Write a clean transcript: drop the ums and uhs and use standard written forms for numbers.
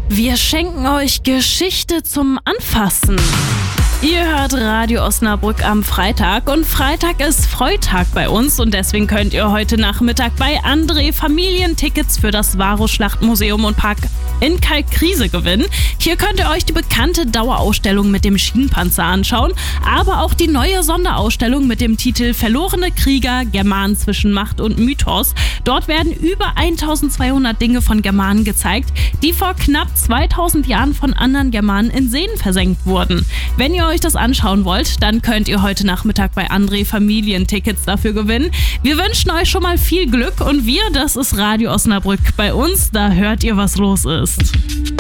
Wir schenken euch Geschichte zum Anfassen. Ihr hört Radio Osnabrück am Freitag und Freitag ist Freitag bei uns und deswegen könnt ihr heute Nachmittag bei André Familientickets für das Varus-Schlachtmuseum und Park in Kalkriese gewinnen. Hier könnt ihr euch die bekannte Dauerausstellung mit dem Schienenpanzer anschauen, aber auch die neue Sonderausstellung mit dem Titel Verlorene Krieger, Germanen zwischen Macht und Mythos. Dort werden über 1200 Dinge von Germanen gezeigt, die vor knapp 2000 Jahren von anderen Germanen in Seen versenkt wurden. Wenn ihr euch das anschauen wollt, dann könnt ihr heute Nachmittag bei André Familientickets dafür gewinnen. Wir wünschen euch schon mal viel Glück und das ist Radio Osnabrück. Bei uns, da hört ihr, was los ist.